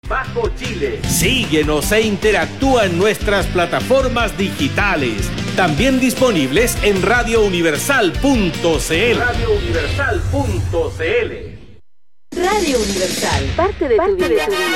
Bajo Chile. Síguenos e interactúa en nuestras plataformas digitales, también disponibles en radiouniversal.cl. Radiouniversal.cl. Radio Universal, parte de tu vida.